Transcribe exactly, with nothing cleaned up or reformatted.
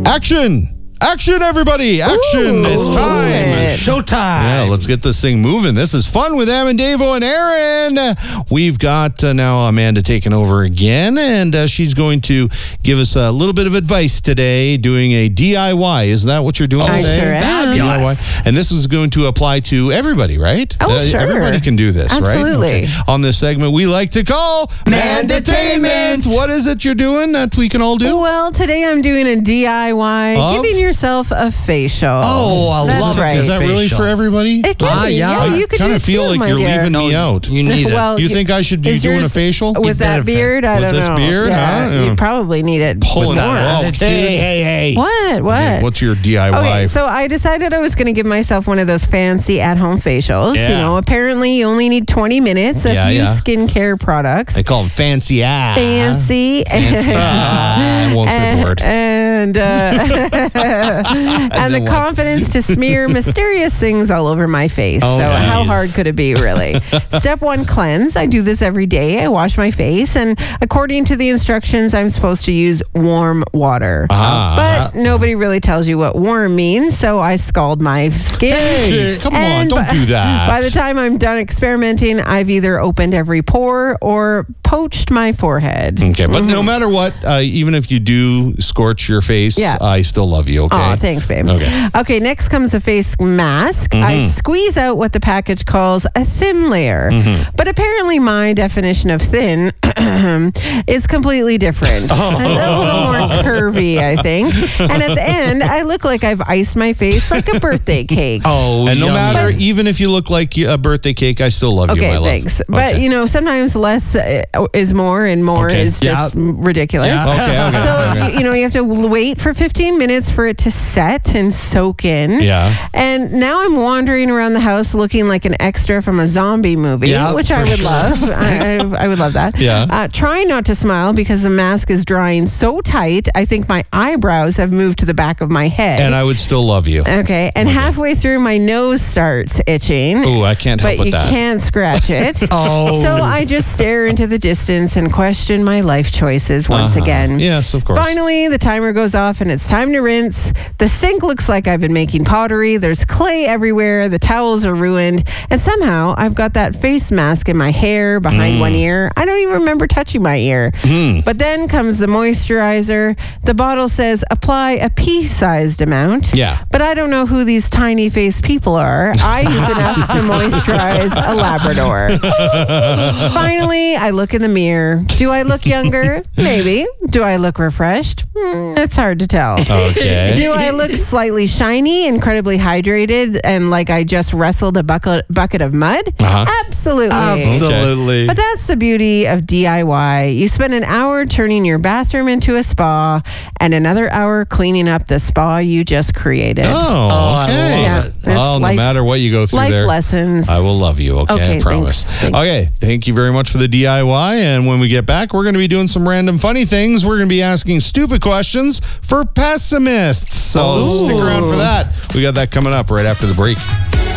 Action! Action, everybody! Action! Ooh, it's time. Showtime. Yeah, let's get this thing moving. This is fun with Am and Davo and Aaron. We've got uh, now Amanda taking over again, and uh, she's going to give us a little bit of advice today, doing a D I Y. Is that what you're doing I today? sure am. D I Y. And this is going to apply to everybody, right? Oh, Uh, sure. Everybody can do this, Absolutely. right? Okay. On this segment, we like to call Mandatainment. What is it you're doing that we can all do? Well, today I'm doing a D I Y, Of? giving yourself a facial. Oh, I That's love it. right. Is that really Facial. for everybody? It can Ah, be. yeah. Yeah, I you could kind do of feel too, like my you're dear. leaving me out. You need it. Well, You think I should be Is doing a yours- facial? With that better fit. beard? I With don't this know. beard, Yeah, huh? you Yeah. probably need it. Pulling with that more. off. attitude. Hey, hey, hey. What? What? What's your D I Y? Okay, so I decided I was going to give myself one of those fancy at-home facials. Yeah. You know, apparently you only need twenty minutes of Yeah, used yeah. skincare products. They call them fancy ass. Fancy. Ah, I won't say the word. And, uh, and the then what? confidence to smear mysterious things all over my face. Oh, so nice. how hard could it be, really? Step one, cleanse. I do this every day. I wash my face, and according to the instructions, I'm supposed to use warm water. Ah. But nobody really tells you what warm means, so I scald my skin. Hey, come on, And don't by- do that. By the time I'm done experimenting, I've either opened every pore or poached my forehead. Okay, but no matter what, uh, even if you do scorch your face, Yeah. I still love you, okay? Aw, thanks, babe. Okay. Okay, next comes the face mask. I squeeze out what the package calls a thin layer. But apparently my definition of thin is completely different. A little more curvy, I think. And at the end, I look like I've iced my face like a birthday cake. Oh, And no yummy. matter, even if you look like a birthday cake, I still love you, Okay, my love. thanks. But, Okay. you know, sometimes less uh, is more and more Okay. is just Yeah. ridiculous. Yeah. Okay, okay. So, okay. y- you know, you have to wait for fifteen minutes for it to set and soak in. Yeah. And now I'm wandering around the house looking like an extra from a zombie movie, Yeah, which I for would sure. love. I, I, I would love that. Yeah. Uh, trying not to smile because the mask is drying so tight, I think my eyebrows have moved to the back of my head. And I would still love you. okay. And halfway through, my nose starts itching. Ooh, I can't help But with you that. can't scratch it. Oh. So I just stare into the distance and question my life choices once Uh-huh. again. Yes, of course. Finally, the timer goes off and it's time to rinse. The sink looks like I've been making pottery. There's clay everywhere. The towels are ruined. And somehow I've got that face mask in my hair behind Mm. one ear. I don't even remember touching my ear. But then comes the moisturizer. The bottle says apply a pea-sized amount. Yeah. But I don't know who these tiny faced people are. I use enough to moisturize a Labrador. Finally, I look in the mirror. Do I look younger? Maybe. Do I look refreshed? Hmm, it's hard to tell. Okay. Do I look slightly shiny, incredibly hydrated, and like I just wrestled a bucket bucket of mud? Uh-huh. Absolutely. Absolutely. But that's the beauty of D I Y. You spend an hour turning your bathroom into a spa and another hour cleaning up the spa you just created. Oh, I okay. love it. Well, It's no life- matter what you go through Life there, lessons. I will love you, okay? Okay, I promise. thanks. Thanks. Okay, thank you very much for the D I Y. And when we get back, we're going to be doing some random funny things. We're going to be asking stupid questions for pessimists. So Ooh. stick around for that. We got that coming up right after the break.